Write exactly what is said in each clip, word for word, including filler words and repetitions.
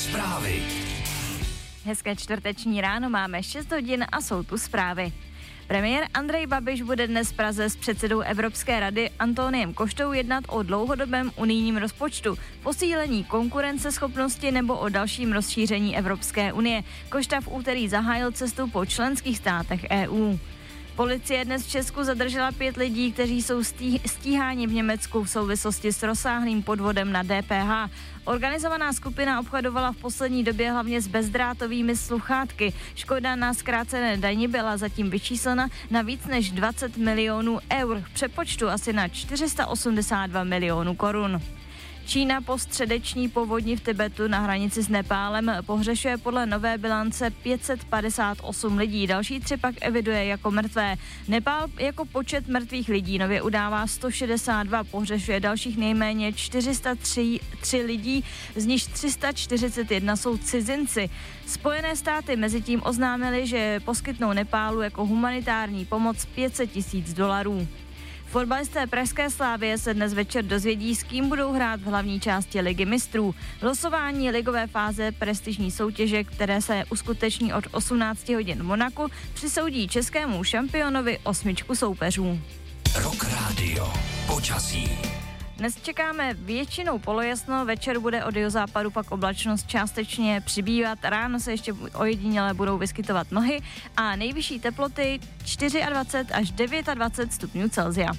Zprávy. Hezké čtvrteční ráno, máme šest hodin a jsou tu zprávy. Premiér Andrej Babiš bude dnes v Praze s předsedou Evropské rady Antoniem Koštou jednat o dlouhodobém unijním rozpočtu, posílení konkurenceschopnosti nebo o dalším rozšíření Evropské unie. Košta v úterý zahájil cestu po členských státech E U. Policie dnes v Česku zadržela pět lidí, kteří jsou stí- stíháni v Německu v souvislosti s rozsáhlým podvodem na D P H. Organizovaná skupina obchodovala v poslední době hlavně s bezdrátovými sluchátky. Škoda na zkrácené dani byla zatím vyčíslena na víc než dvacet milionů eur, v přepočtu asi na čtyři sta osmdesát dva milionů korun. Čína po středeční povodni v Tibetu na hranici s Nepálem pohřešuje podle nové bilance pět set padesát osm lidí, další tři pak eviduje jako mrtvé. Nepál jako počet mrtvých lidí nově udává sto šedesát dva, pohřešuje dalších nejméně čtyři sta tři lidí, z nichž tři sta čtyřicet jedna jsou cizinci. Spojené státy mezitím oznámily, že poskytnou Nepálu jako humanitární pomoc pět set tisíc dolarů. Fotbalisté pražské Slavie se dnes večer dozvědí, s kým budou hrát v hlavní části Ligy mistrů. Losování ligové fáze prestižní soutěže, které se uskuteční od osmnácti hodin v Monaku, přisoudí českému šampionovi osmičku soupeřů. Rock Radio. Počasí. Dnes čekáme většinou polojasno, večer bude od jihozápadu pak oblačnost částečně přibývat, ráno se ještě ojediněle budou vyskytovat mlhy a nejvyšší teploty dvacet čtyři až dvacet devět stupňů Celsia.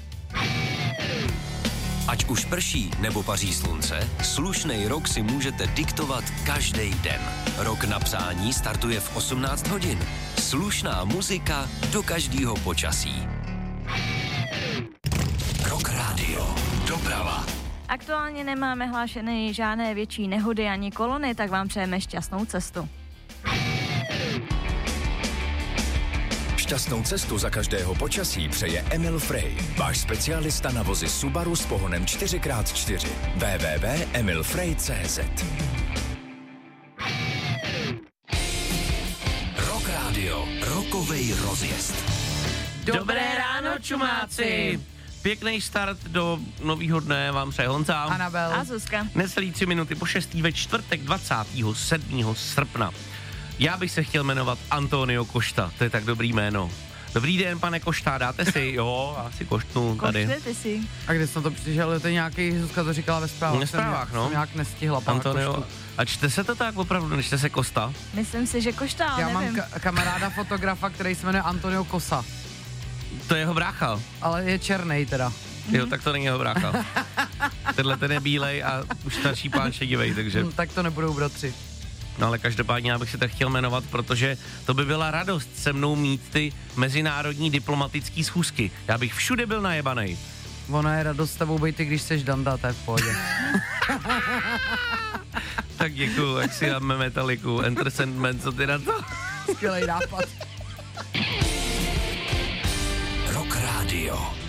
Ať už prší nebo paří slunce, slušnej rok si můžete diktovat každý den. Rok na psání startuje v osmnáct hodin. Slušná muzika do každého počasí. Rock Radio. Doprava. Aktuálně nemáme hlášené žádné větší nehody ani kolony, tak vám přejeme šťastnou cestu. Šťastnou cestu za každého počasí přeje Emil Frey, váš specialista na vozy Subaru s pohonem čtyři krát čtyři. w w w tečka emil frey tečka c z Rock Radio. Rokovej rozjezd. Dobré ráno, čumáci! Pěkný start do nového dne vám přeje Honza. Anabel. A Zuzka. Necelý tři minuty po šestý ve čtvrtek dvacátého sedmého srpna. Já bych se chtěl jmenovat Antonio Košta, to je tak dobrý jméno. Dobrý den, pane Košta, dáte si? Jo, já si koštnu tady. Koštěte si. A kde jsi na to přišel? To je nějaký, Zuzka to říkala ve zprávách. Ve zprávách, jsem, no. Jsem nějak nestihla. Antonio. A čte se to tak opravdu, nečte se Kosta? Myslím si, že Košta, ale Já nevím. mám ka- kamaráda fotografa, který se jmenuje Antonio Kosa, To je jeho brácha. ale je černej teda. Jo, tak to není jeho brácha. Tenhle ten je bílej a už starší pán šedivej, takže... Hm, tak to nebudou bratři. No ale každopádně já bych si tak chtěl jmenovat, protože to by byla radost se mnou mít ty mezinárodní diplomatický schůzky. Já bych všude byl najebanej. Ono je radost s tebou být, když seš Danda, to je v pohodě. Tak děkuju, jak si dáme Metaliku, Enter Sandman, co ty na to? Skvělej nápad. Rock Radio.